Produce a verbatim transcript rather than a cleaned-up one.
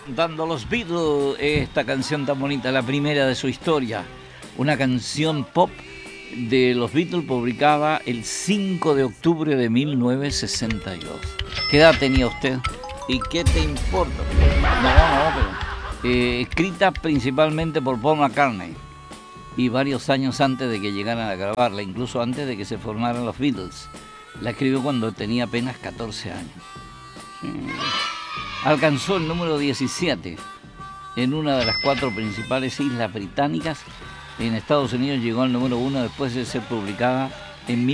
Dando los Beatles, esta canción tan bonita, la primera de su historia, una canción pop de los Beatles publicada el cinco de octubre de mil novecientos sesenta y dos. ¿Qué edad tenía usted? ¿Y qué te importa? No, no, pero eh, escrita principalmente por Paul McCartney y varios años antes de que llegaran a grabarla, incluso antes de que se formaran los Beatles. La escribió cuando tenía apenas catorce años. Sí. Alcanzó el número diecisiete en una de las cuatro principales islas británicas. En Estados Unidos llegó al número uno después de ser publicada en